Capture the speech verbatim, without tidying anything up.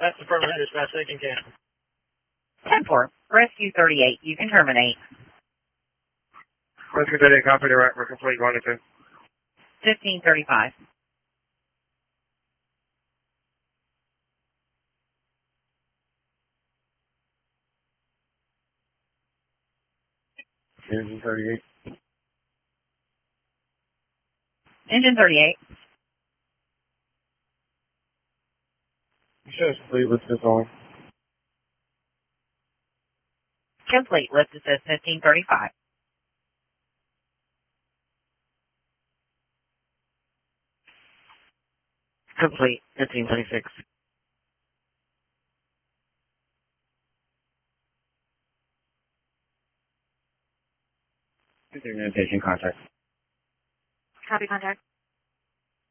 That's affirmative, dispatch, they can cancel. ten four, Rescue thirty-eight, you can terminate. Rescue thirty-eight, copy direct, we're complete, going to two. fifteen thirty-five. Engine thirty-eight. Engine thirty-eight. You should have complete, let's just on. Complete, lift assist fifteen thirty-five. Complete, fifteen twenty-six. Communication contact. Copy contact.